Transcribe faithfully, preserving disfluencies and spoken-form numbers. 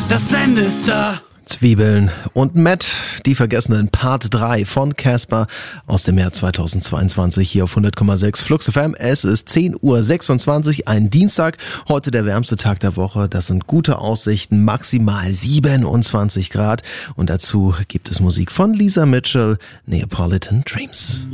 das Ende ist da. Zwiebeln und Matt, die Vergessenen, Part drei von Casper aus dem Jahr zweitausendzweiundzwanzig hier auf hundert Komma sechs Flux F M. Es ist zehn Uhr sechsundzwanzig, ein Dienstag, heute der wärmste Tag der Woche. Das sind gute Aussichten, maximal siebenundzwanzig Grad und dazu gibt es Musik von Lisa Mitchell, Neapolitan Dreams.